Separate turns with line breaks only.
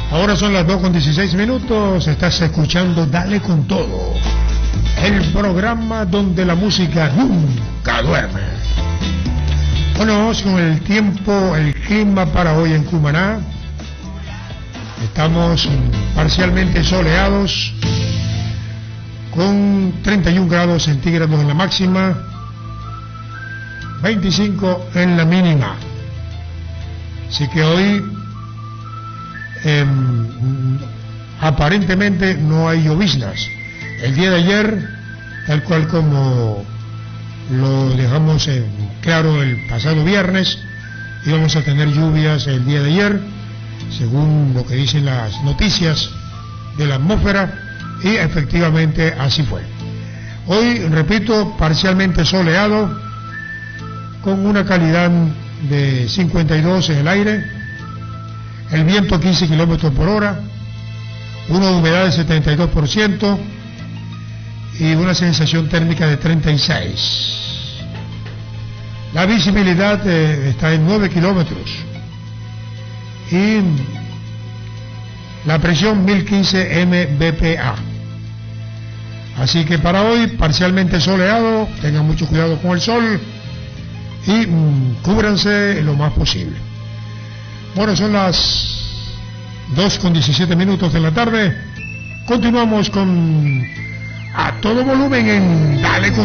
Ahora son las 2:16. Estás escuchando Dale con Todo, el programa donde la música nunca duerme. Bueno, vamos con el tiempo, el clima para hoy en Cumaná. Estamos parcialmente soleados, con 31 grados centígrados en la máxima, 25 en la mínima. Así que hoy aparentemente no hay lloviznas. El día de ayer, tal cual como lo dejamos claro el pasado viernes, íbamos a tener lluvias el día de ayer, según lo que dicen las noticias de la atmósfera, y efectivamente así fue. Hoy, repito, parcialmente soleado, con una calidad de 52 en el aire, el viento a 15 kilómetros por hora, una humedad de 72% y una sensación térmica de 36. La visibilidad está en 9 kilómetros y la presión 1015 mbpa. Así que para hoy, parcialmente soleado, tengan mucho cuidado con el sol y cúbranse lo más posible. Bueno, son las 2:17 de la tarde. Continuamos con A Todo Volumen en Dale con